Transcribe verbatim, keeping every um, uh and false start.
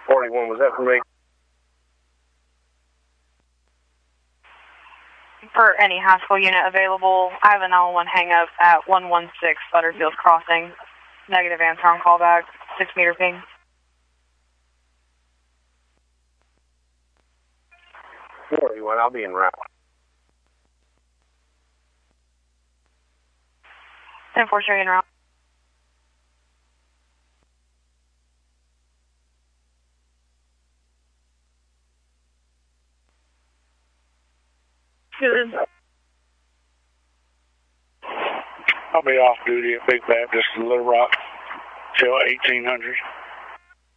forty-one, was that for me? For any high school unit available, I have a nine one one hang up at one one six Butterfield Crossing. Negative answer on callback, six meter ping. forty-one, I'll be en route. ten four, show you en route. Good. I'll be off duty at Big Baptist in Little Rock till eighteen hundred.